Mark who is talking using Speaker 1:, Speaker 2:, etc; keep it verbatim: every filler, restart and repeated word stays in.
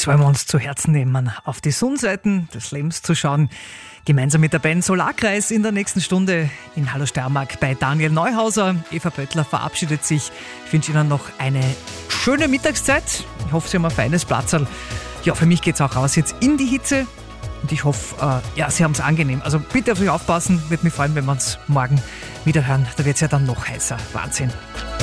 Speaker 1: Das wollen wir uns zu Herzen nehmen, auf die Sonnenseiten des Lebens zu schauen. Gemeinsam mit der Band Solarkreis in der nächsten Stunde in Hallo Steiermark bei Daniel Neuhauser. Eva Böttler verabschiedet sich. Ich wünsche Ihnen noch eine schöne Mittagszeit. Ich hoffe, Sie haben ein feines Platzerl. Ja, für mich geht es auch raus jetzt in die Hitze. Und ich hoffe, äh, ja, Sie haben es angenehm. Also bitte auf sich aufpassen. Würde mich freuen, wenn wir uns morgen wieder hören. Da wird es ja dann noch heißer. Wahnsinn.